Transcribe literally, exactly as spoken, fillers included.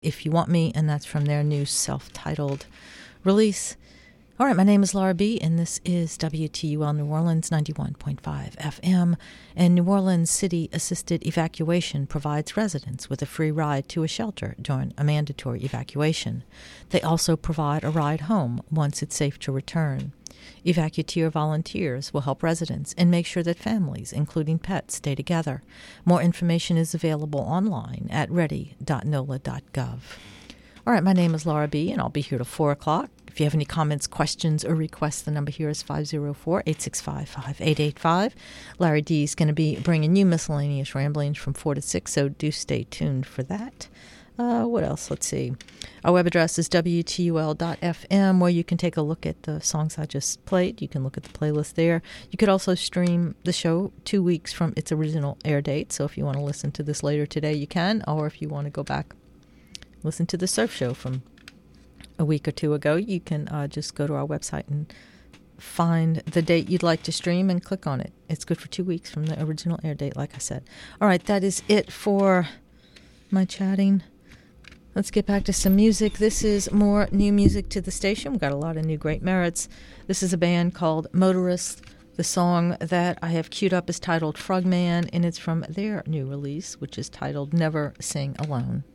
If You Want Me, and that's from their new self-titled release. All right, my name is Laura B., and this is W T U L New Orleans ninety-one point five F M, and New Orleans City Assisted Evacuation provides residents with a free ride to a shelter during a mandatory evacuation. They also provide a ride home once it's safe to return. Evacuteer volunteers will help residents and make sure that families, including pets, stay together. More information is available online at ready dot N O L A dot gov. All right, my name is Laura B., and I'll be here till four o'clock. If you have any comments, questions, or requests, the number here is five oh four, eight six five, five eight eight five. Larry D. is going to be bringing you miscellaneous ramblings from four to six, so do stay tuned for that. Uh, what else? Let's see. Our web address is W T U L dot F M, where you can take a look at the songs I just played. You can look at the playlist there. You could also stream the show two weeks from its original air date, so if you want to listen to this later today, you can, or if you want to go back, listen to the surf show from a week or two ago, you can uh, just go to our website and find the date you'd like to stream and click on it. It's good for two weeks from the original air date, like I said. All right, that is it for my chatting. Let's get back to some music. This is more new music to the station. We've got a lot of new great merits. This is a band called Motorists. The song that I have queued up is titled Frogman, and it's from their new release, which is titled Never Sing Alone.